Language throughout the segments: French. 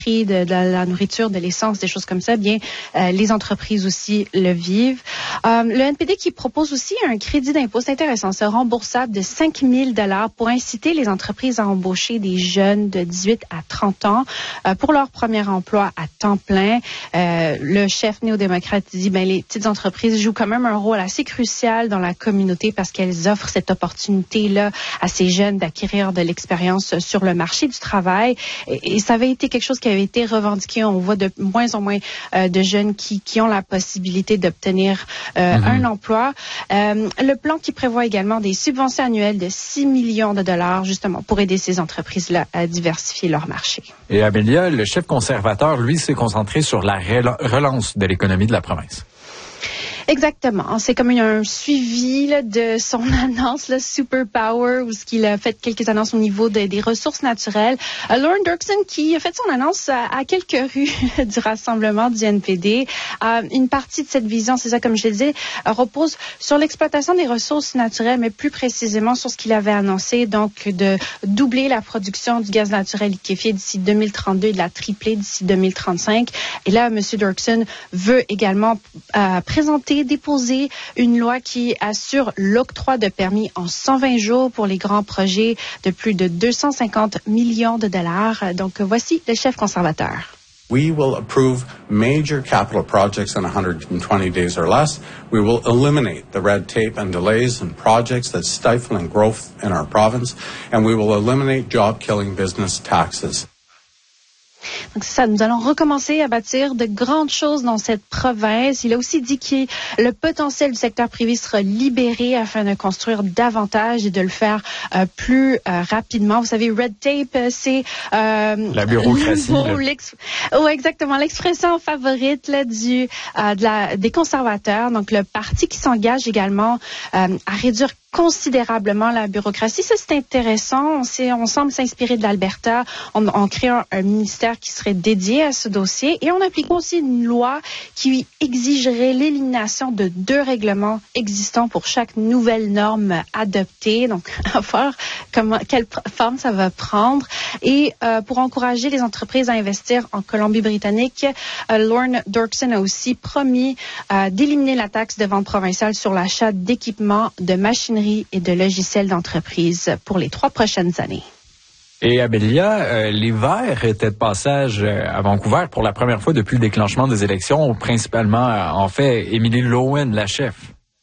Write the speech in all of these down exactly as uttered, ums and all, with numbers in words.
prix de, de la nourriture, de l'essence, des choses comme ça, bien, euh, les entreprises aussi le vivent. Euh, le N P D qui propose aussi un crédit d'impôt, c'est intéressant, c'est remboursable de cinq mille dollars pour inciter les entreprises à embaucher des jeunes de dix-huit à trente ans euh, pour leur premier emploi à temps plein. Euh, le chef néo-démocrate dit, ben, les petites entreprises jouent quand même un rôle assez crucial dans la communauté parce qu'elles offrent cette opportunité-là à ces jeunes d'acquérir de l'expérience sur le marché du travail. Et, et ça avait été quelque chose qui avait été revendiqué. On voit de moins en moins euh, de jeunes qui, qui ont la possibilité d'obtenir euh, mm-hmm. un emploi. Euh, le plan qui prévoit également des subventions annuelles de six millions de dollars, justement, pour aider ces entreprises-là à diversifier leur marché. Et Amelia, le chef conservateur, lui, s'est concentré sur la relance de l'économie de la province. Exactement. C'est comme un suivi là, de son annonce, le Super Power, où ce qu'il a fait quelques annonces au niveau de, des ressources naturelles. Uh, Lorne Doerksen qui a fait son annonce à, à quelques rues du rassemblement du N P D. Uh, une partie de cette vision, c'est ça comme je le disais, uh, repose sur l'exploitation des ressources naturelles, mais plus précisément sur ce qu'il avait annoncé, donc de doubler la production du gaz naturel liquéfié d'ici deux mille trente-deux et de la tripler d'ici deux mille trente-cinq. Et là, M. Doerksen veut également uh, présenter déposer une loi qui assure l'octroi de permis en cent vingt jours pour les grands projets de plus de deux cent cinquante millions de dollars. Donc, voici le chef conservateur. We will approve major capital projects in one hundred twenty days or less. We will eliminate the red tape and delays in projects that stifle growth in our province, and we will eliminate job-killing business taxes. Donc c'est ça, nous allons recommencer à bâtir de grandes choses dans cette province. Il a aussi dit que le potentiel du secteur privé sera libéré afin de construire davantage et de le faire euh, plus euh, rapidement. Vous savez, red tape, c'est euh, la bureaucratie. Oh, exactement, l'expression favorite là, du euh, de la des conservateurs. Donc le parti qui s'engage également euh, à réduire considérablement la bureaucratie. Ça, c'est intéressant. On, sait, on semble s'inspirer de l'Alberta en, en créant un ministère qui serait dédié à ce dossier. Et on applique aussi une loi qui exigerait l'élimination de deux règlements existants pour chaque nouvelle norme adoptée. Donc, à voir comment, quelle forme ça va prendre. Et euh, pour encourager les entreprises à investir en Colombie-Britannique, euh, Lorne Doerksen a aussi promis euh, d'éliminer la taxe de vente provinciale sur l'achat d'équipements, de machinerie et de logiciels d'entreprise pour les trois prochaines années. Et Amelia, euh, les Verts étaient de passage à Vancouver pour la première fois depuis le déclenchement des élections, principalement, en fait, Emily Lowen, la chef.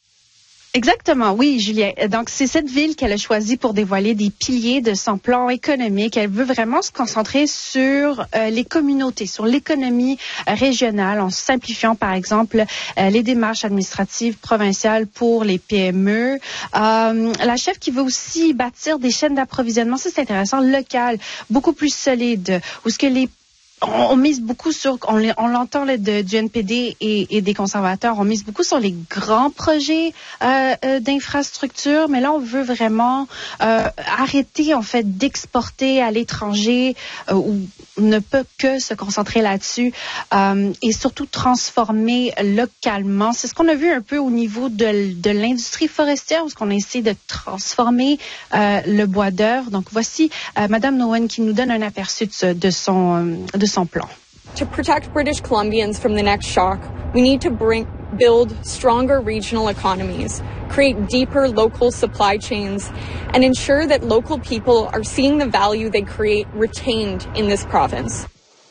Exactement, oui, Julien. Donc, c'est cette ville qu'elle a choisie pour dévoiler des piliers de son plan économique. Elle veut vraiment se concentrer sur euh, les communautés, sur l'économie euh, régionale, en simplifiant, par exemple, euh, les démarches administratives provinciales pour les P M E. Euh, la chef qui veut aussi bâtir des chaînes d'approvisionnement, ça c'est intéressant, locales, beaucoup plus solides, où ce que les On, on mise beaucoup sur, on, on l'entend là, de, du N P D et, et des conservateurs, on mise beaucoup sur les grands projets euh, euh, d'infrastructure, mais là on veut vraiment euh, arrêter en fait d'exporter à l'étranger euh, ou ne peut que se concentrer là-dessus euh, et surtout transformer localement. C'est ce qu'on a vu un peu au niveau de, de l'industrie forestière où on essaie de transformer euh, le bois d'œuvre. Donc voici euh, Madame Lowen qui nous donne un aperçu de, de son de son plan. To protect British Columbians from the next shock, we need to bring, build stronger regional economies, create deeper local supply chains, and ensure that local people are seeing the value they create retained in this province.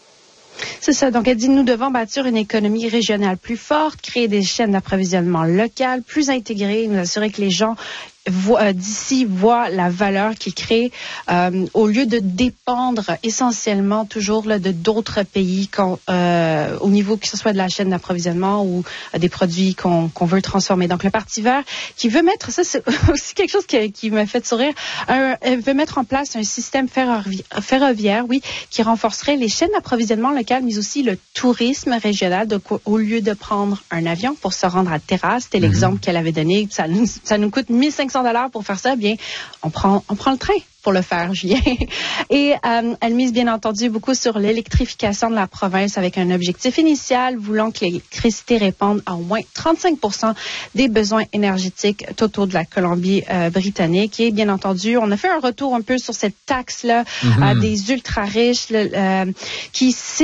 C'est ça. Donc, elle dit, nous devons bâtir une économie régionale plus forte, créer des chaînes d'approvisionnement locales plus intégrées, nous assurer que les gens voient, d'ici voient la valeur qu'ils créent euh, au lieu de dépendre essentiellement toujours là, de d'autres pays qu'on, euh, au niveau que ce soit de la chaîne d'approvisionnement ou euh, des produits qu'on, qu'on veut transformer. Donc, le Parti vert qui veut mettre, ça c'est aussi quelque chose qui, qui m'a fait sourire, un, elle veut mettre en place un système ferroviaire, ferroviaire, oui, qui renforcerait les chaînes d'approvisionnement locales, mais aussi le tourisme régional. Donc, au lieu de prendre un avion pour se rendre à Terrasse, c'était mm-hmm. l'exemple qu'elle avait donné, ça nous, ça nous coûte mille cinq cents dollars pour faire ça, bien, on prend, on prend le train pour le faire, Julien. Et euh, elle mise bien entendu beaucoup sur l'électrification de la province avec un objectif initial voulant que l'électricité réponde à au moins trente-cinq pour cent des besoins énergétiques totaux de la Colombie-Britannique. Euh, Et bien entendu, on a fait un retour un peu sur cette taxe-là mm-hmm. euh, des ultra-riches euh, qui